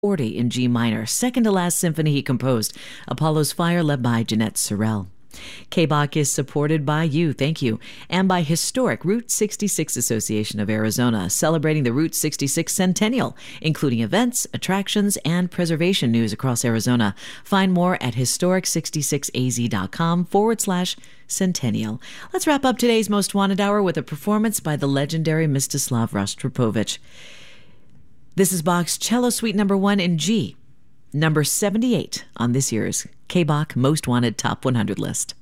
40 in G minor, second to last symphony he composed, Apollo's Fire, led by Jeanette Sorrell. K-Bach is supported by you, thank you, and by historic Route 66 Association of Arizona, celebrating the Route 66 Centennial, including events, attractions, and preservation news across Arizona. Find more at historic66az.com/centennial. Let's wrap up today's Most Wanted Hour with a performance by the legendary Mstislav Rostropovich. This is Bach's Cello Suite No. 1 in G, number 78 on this year's K-Bach Most Wanted Top 100 list.